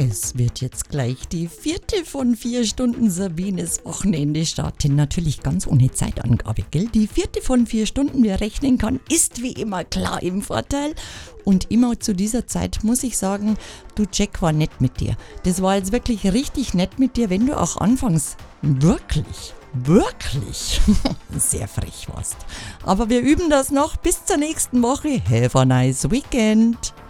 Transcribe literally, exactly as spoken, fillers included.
Es wird jetzt gleich die vierte von vier Stunden Sabines Wochenende starten. Natürlich ganz ohne Zeitangabe, gell? Die vierte von vier Stunden, wer rechnen kann, ist wie immer klar im Vorteil. Und immer zu dieser Zeit muss ich sagen, du Jack, war nett mit dir. Das war jetzt wirklich richtig nett mit dir, wenn du auch anfangs wirklich, wirklich sehr frech warst. Aber wir üben das noch bis zur nächsten Woche. Have a nice weekend.